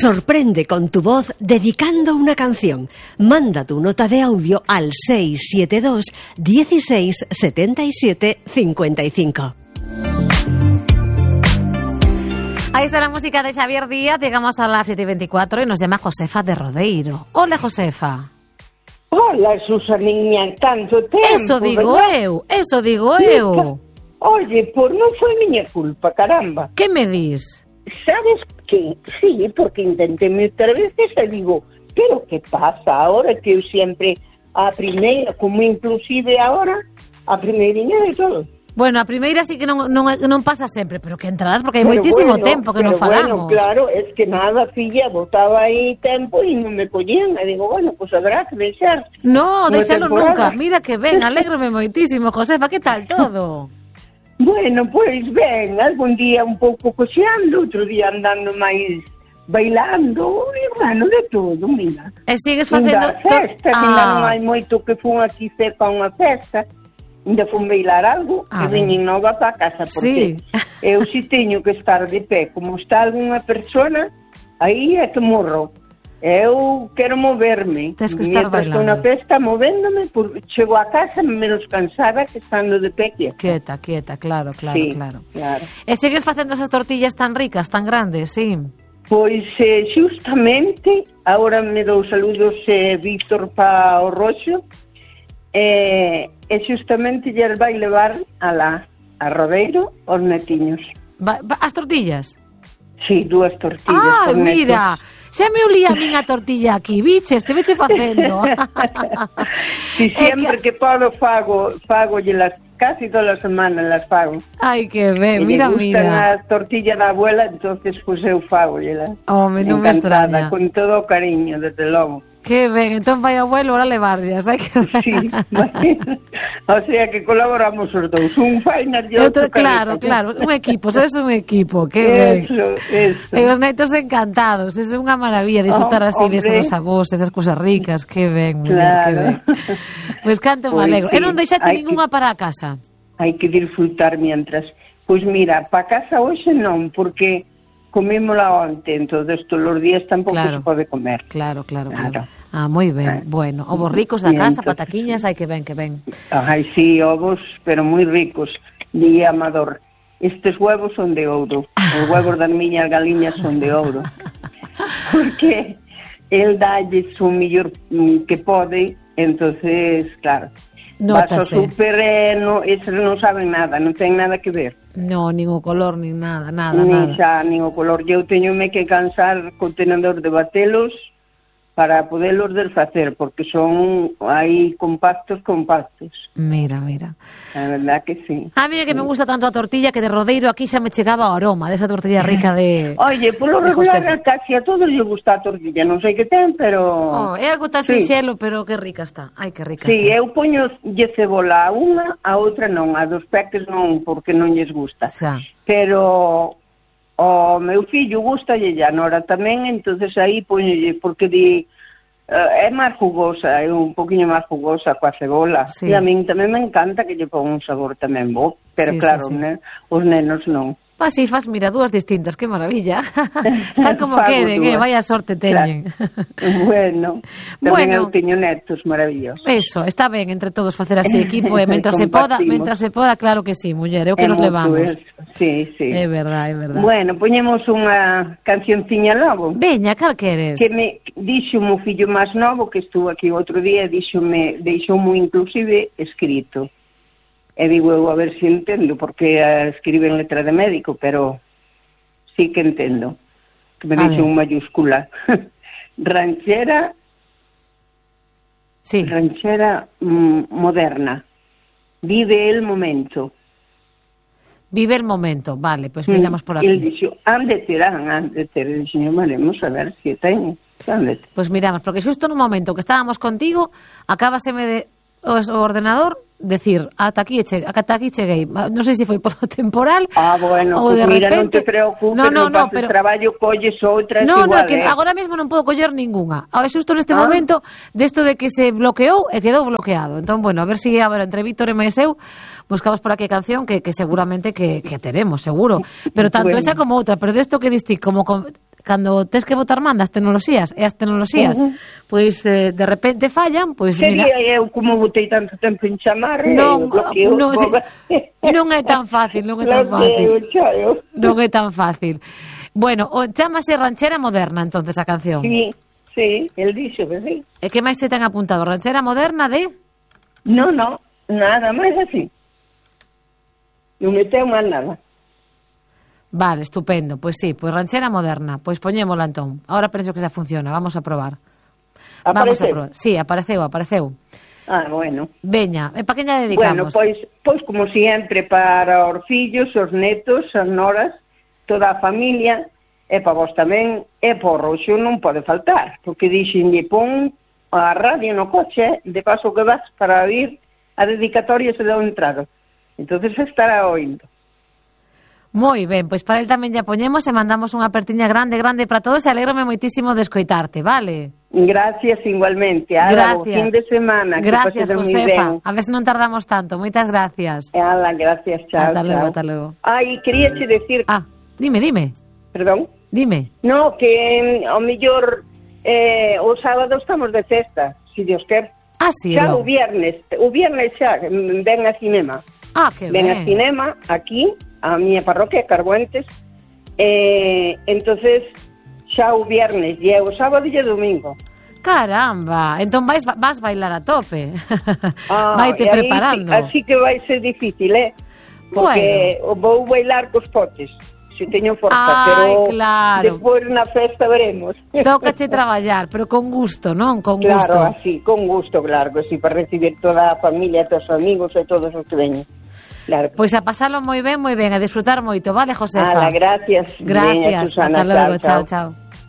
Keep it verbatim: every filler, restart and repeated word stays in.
Sorprende con tu voz dedicando una canción. Manda tu nota de audio al seis siete dos, dieciséis, setenta y siete, cincuenta y cinco. Ahí está la música de Xavier Díaz. Llegamos a las siete y veinticuatro y nos llama Josefa de Rodeiro. Hola, Josefa. Hola, Susaniña, tanto tempo, Eso digo ¿verdad? eu, eso digo eu. Oye, por non foi miña culpa, caramba. Que me dis? Sabes que, sí, porque intenté outra veces e digo, pero que pasa ahora que eu sempre a primeira, como inclusive ahora, a primeirinha de todo. Bueno, a primeira sí que non, non, non pasa sempre, pero que entradas porque hai Pero moitísimo bueno, tempo que non pero falamos. Bueno, claro, es que nada, filla, botaba aí tempo e non me collían. E digo, bueno, pues habrá que deixar. No, unha deixalo temporada. nunca. Mira que ben, alégrome moitísimo, Josefa, que tal todo? Bueno, pois ben, algún día un pouco coxeando, outro día andando máis bailando, e bueno, de todo, mira. E sigues facendo... Ainda festa, que ainda non Ah, hai moito que fun aquí cerca a unha festa, ainda fun bailar algo, Ah, e veñen nova para casa, porque Sí. eu si teño que estar de pé, como está algunha persona, aí é que morro. Eu quero moverme. Tes que estar Mientras bailando. estou na festa movéndome, por, chego a casa menos cansada que estando de pé quieta. quieta, quieta, claro, claro, Sí, claro. claro. E sigues facendo esas tortillas tan ricas, tan grandes, sí. Pois, eh, xustamente, agora me dou saludos eh, Víctor pa o Roxo, eh, e xustamente lle vai levar a la a Rodeiro os netiños. Va, va, as tortillas? Sí, dúas tortillas. Ah, os netos. mira, xa me olía a min a tortilla aquí, biches, te veche facendo. Si É sempre que podo fago, fago las casi todas as semanas las fago. Ai, que ben, E mira, lle gustan mira. as tortillas da abuela, entonces pues eu fago las. Home, non me extraña. Con todo o cariño, desde logo. Que ben, entón vai abuelo, ahora levarllas, hai que ver. Sí, bueno, o sea que colaboramos os dous, un fainas e Outro, outro claro, careta. claro, un equipo, sabes, un equipo, que ben. Eso, eso. E os netos encantados, é unha maravilla disfrutar Oh, así de hombre. esos avós, esas cousas ricas, que ben, muller, que Claro. ben. Pois canto me Pois alegro. sí, E non deixache hai ningunha para a casa? Hai que disfrutar mientras. Pois mira, pa casa hoxe non, porque comímola onte, entonces todos os días tampouco Claro. se pode comer. Claro, claro, claro. Claro. Ah, moi ben, Ah. bueno. Ovos ricos da E casa, entonces- pataquiñas, hai que ben, que ben. Ai, sí, ovos, pero moi ricos. Di Amador, estes huevos son de ouro. Os huevos das miñas galiñas son de ouro. Porque el dalles o millor mm, que pode, entonces, claro, vas ao Nótase. super e no, eses non saben nada, non ten nada que ver. No, nin o color, nin nada, nada, nada. Nin xa, nin o color. Eu teñome que cansar co tenedor de batelos para podelos desfacer, porque son aí compactos, compactos. Mira, mira. A verdad que sí. A mí é que me gusta tanto a tortilla que de Rodeiro aquí xa me chegaba o aroma desa tortilla rica de... Oye, por lo de regular Josefa. casi a todos les gusta a tortilla, non sei que ten, pero... Oh, é algo tan Sí. sinxelo, pero que rica está. Ai, que rica Sí, está. eu poño lle cebola a unha, a outra non, a dos peques non, porque non lles gusta. Xa. Pero o meu fillo gusta e a Nora tamén, entonces aí poñolle, porque di, eh, é máis jugosa, é un poquinho máis jugosa coa cebola. Sí. E a min tamén me encanta que lle pon un sabor tamén bo, pero Sí, sí, claro, sí. Ne, os nenos non. Pois si, fas, mira, dúas distintas, que maravilla. Están como Fago queren, eh, dúas. vaya sorte teñen. Bueno, tamén Bueno. eu teño netos maravillosos. Eso, está ben entre todos facer así equipo e mentras se poda, Compartimos. mentras se poda, claro que sí, muller, eu que É nos mutuo levamos. eso. Sí, sí. É verdad, é verdad. Bueno, poñemos unha cancionciña logo. Veña, cal queres? Que me dixo o fillo máis novo que estuvo aquí outro día, díxome, deixoume inclusive escrito. E digo eu a ver se entendo, porque uh, escribe en letra de médico, pero sí que entendo. Que me A dixo ver. en mayúscula. Ranchera, Sí. ranchera mm, moderna. Vive el momento. Vive el momento, vale, pois pues miramos por El aquí. dixo, ande terán, ande ter. E dixo, veremos a ver se ten. Ande. Pois pues miramos, porque xusto no momento que estábamos contigo, acábaseme de o, o ordenador decir, ata aquí, che, ata aquí cheguei. Non sei se foi polo temporal Ah, bueno, ou pues de mira, non repente... te preocupes, no, no, no, no, pero... traballo colles outras No, no, igual, que eh. agora mesmo non podo coller ningunha. Ah, xusto neste Ah. momento desto de que se bloqueou e quedou bloqueado. Entón, bueno, a ver se si, agora entre Víctor e máis eu buscamos por aquí a canción que, que seguramente que, que teremos, seguro. Pero tanto Bueno. esa como outra, pero desto que diste como con... cando tes que botar man das tecnoloxías, e as tecnoloxías, uh-huh. pois eh, de repente fallan, pois sería mira... eu como botei tanto tempo en chamar, non, bloqueo, non, si, non é tan fácil, non é tan fácil. Non é tan fácil. Bueno, o, chamase Ranchera Moderna, entonces, a canción. Sí, sí, el dixo que sí. E que máis se ten apuntado? Ranchera Moderna de... No, no, nada máis así. Non meteu máis nada. Vale, estupendo. Pois sí, pois Ranchera Moderna. Pois poñémola entón. Ahora penso que xa funciona. Vamos a probar. Apareceu? Vamos a probar. Sí, apareceu, apareceu. Ah, bueno. Veña, e pa que lla Bueno, dedicamos? pois, pois como sempre para os fillos, os netos, as noras, toda a familia, e para vos tamén, e por Roxo non pode faltar, porque dixenlle pon a radio no coche, de paso que vas para oír a dedicatoria se dá o entrado. Entonces estará oindo. Moi ben, pois para el tamén lla poñemos e mandamos unha apertiña grande, grande para todos e alégrome moitísimo de escoitarte, vale? Gracias igualmente. Ala, bo fin de semana. Gracias, Josefa. A ver se non tardamos tanto. Moitas gracias. Ala, gracias, chao, Hasta chao. luego, hasta luego. Ai, queríache decir... Ah, dime, dime. Perdón? Dime. No, que ao mellor eh, o sábado estamos de festa, si Dios quer. Ah, sí, xa no. o viernes, o viernes xa ven a cinema. Ah, que ven ben. a cinema aquí, a miña parroquia, Carbuentes, eh, entonces xa o viernes, e o sábado e o domingo. Caramba, entón vais, vas bailar a tope. Ah, Vaite aí, preparando. Así que vai ser difícil, eh? Porque bueno, vou bailar cos potes, se teño forza, Ay, pero claro. despois na festa veremos. Tócache traballar, pero con gusto, non? Con gusto. Claro, así, con gusto, claro, que sí, para recibir toda a familia, todos os amigos e todos os que veñen. Claro. Pois a pasalo moi ben, moi ben, a disfrutar moito, vale, Josefa? Ala, gracias. Gracias, Veña, Susana, hasta logo, chao, chao, chao.